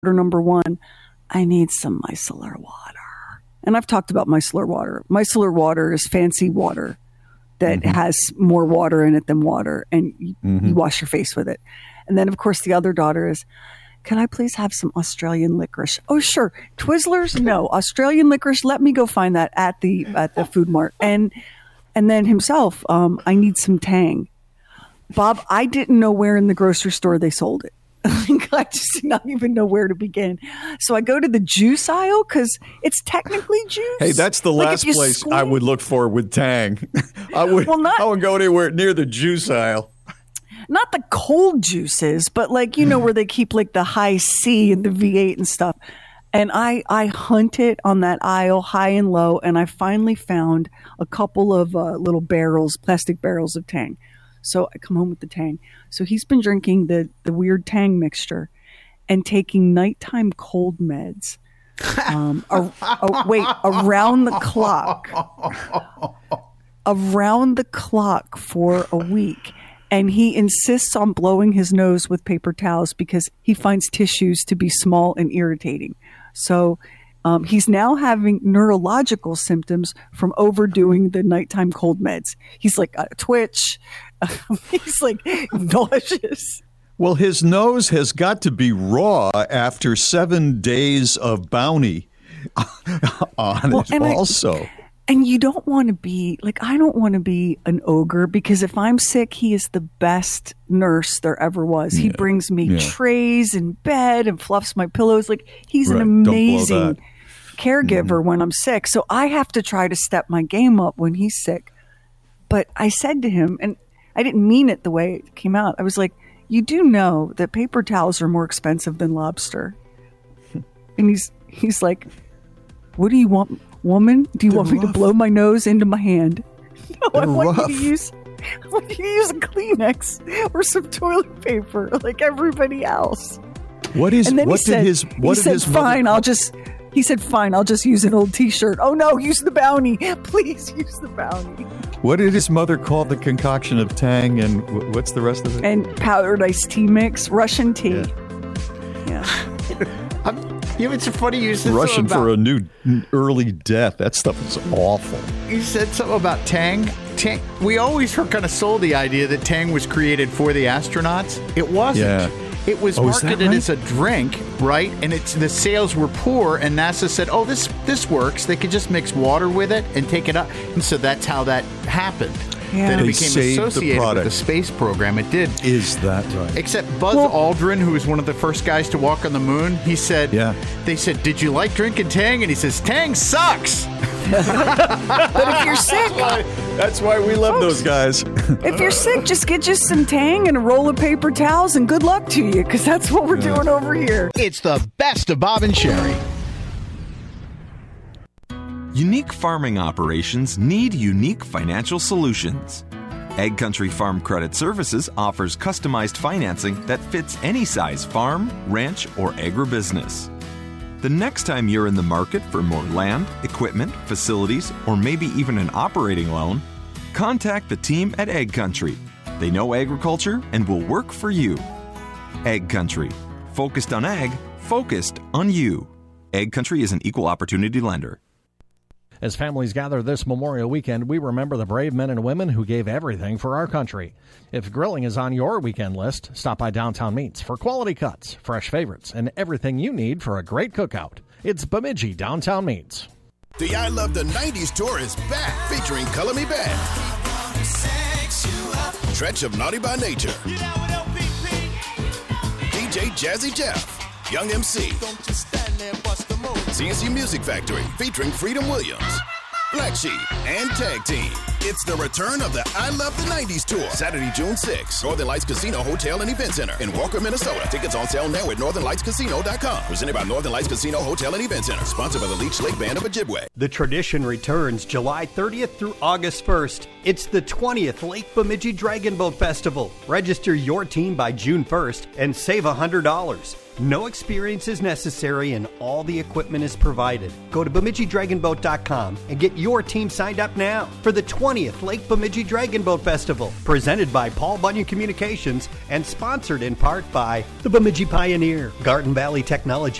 number one, I need some micellar water. And I've talked about micellar water. Micellar water is fancy water that has more water in it than water, and you wash your face with it. And then, of course, the other daughter is, can I please have some Australian licorice? Oh, sure. Twizzlers? No. Australian licorice? Let me go find that at the food mart. And then himself, I need some Tang. Bob, I didn't know where in the grocery store they sold it. I just did not even know where to begin. So I go to the juice aisle because it's technically juice. Hey, that's the last place I would look for with Tang. I wouldn't go anywhere near the juice aisle. Not the cold juices, but like, you know, where they keep like the high C and the V8 and stuff. And I hunted on that aisle high and low, and I finally found a couple of little barrels, plastic barrels of Tang. So I come home with the Tang. So he's been drinking the weird Tang mixture and taking nighttime cold meds. Around the clock for a week. And he insists on blowing his nose with paper towels because he finds tissues to be small and irritating. So he's now having neurological symptoms from overdoing the nighttime cold meds. He's like a twitch. He's like nauseous. Well, his nose has got to be raw after 7 days of Bounty on it also. And you don't want to be, like, I don't want to be an ogre because if I'm sick, he is the best nurse there ever was. He brings me trays in bed and fluffs my pillows. Like, he's an amazing caregiver when I'm sick. So I have to try to step my game up when he's sick. But I said to him, and I didn't mean it the way it came out. I was like, you do know that paper towels are more expensive than lobster. And he's like, what do you want? Woman, do you want me to blow my nose into my hand? No, I want you to use a Kleenex or some toilet paper like everybody else. He said, fine, I'll just use an old t-shirt. Oh no, use the Bounty. Please use the Bounty. What did his mother call the concoction of Tang, and what's the rest of it? And powdered iced tea mix, Russian tea. Yeah. It's funny you said Russian for a new early death. That stuff is awful. You said something about Tang. Tang. We always were kind of sold the idea that Tang was created for the astronauts. It wasn't. Yeah. It was marketed as a drink, right? And the sales were poor, and NASA said, "Oh, this works. They could just mix water with it and take it up." And so that's how that happened. Yeah. Then it became associated with the space program. It did. Is that right? Except Buzz Aldrin, who was one of the first guys to walk on the moon, he said, they said, did you like drinking Tang? And he says, Tang sucks. But if you're sick. That's why we love those guys. If you're sick, just get you some Tang and a roll of paper towels and good luck to you, because that's what we're doing over here. It's the best of Bob and Sherry. Unique farming operations need unique financial solutions. Egg Country Farm Credit Services offers customized financing that fits any size farm, ranch, or agribusiness. The next time you're in the market for more land, equipment, facilities, or maybe even an operating loan, contact the team at Egg Country. They know agriculture and will work for you. Egg Country. Focused on ag, focused on you. Egg Country is an equal opportunity lender. As families gather this Memorial Weekend, we remember the brave men and women who gave everything for our country. If grilling is on your weekend list, stop by Downtown Meats for quality cuts, fresh favorites, and everything you need for a great cookout. It's Bemidji Downtown Meats. The I Love the 90s tour is back, featuring Color Me Bad, Stretch of Naughty by Nature, DJ Jazzy Jeff, Young MC, CNC Music Factory featuring Freedom Williams, Black Sheep, and Tag Team. It's the return of the I Love the 90s tour, Saturday, June 6th, Northern Lights Casino Hotel and Event Center in Walker, Minnesota. Tickets on sale now at northernlightscasino.com. Presented by Northern Lights Casino Hotel and Event Center. Sponsored by the Leech Lake Band of Ojibwe. The tradition returns July 30th through August 1st. It's the 20th Lake Bemidji Dragon Boat Festival. Register your team by June 1st and save $100. No experience is necessary and all the equipment is provided. Go to BemidjiDragonBoat.com and get your team signed up now for the 20th Lake Bemidji Dragon Boat Festival, presented by Paul Bunyan Communications and sponsored in part by the Bemidji Pioneer, Garden Valley Technology,